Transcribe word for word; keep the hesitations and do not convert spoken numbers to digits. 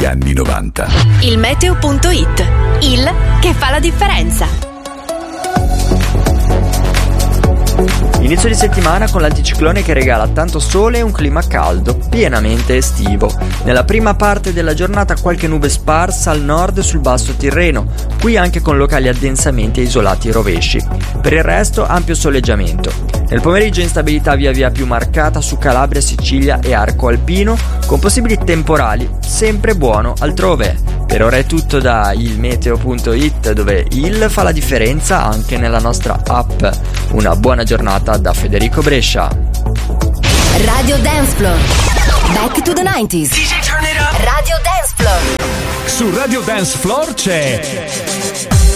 anni novanta. Il meteo punto it, il che fa la differenza. Inizio di settimana con l'anticiclone che regala tanto sole e un clima caldo, pienamente estivo. Nella prima parte della giornata qualche nube sparsa al nord e sul basso Tirreno, qui anche con locali addensamenti e isolati rovesci. Per il resto ampio soleggiamento. Nel pomeriggio instabilità via via più marcata su Calabria, Sicilia e arco alpino, con possibili temporali, sempre buono altrove. Per ora è tutto da il meteo punto it, dove il fa la differenza anche nella nostra app. Una buona giornata da Federico Brescia. Radio Dance Floor. Back to the nineties. D J turn it up. Radio Dance Floor. Su Radio Dance Floor c'è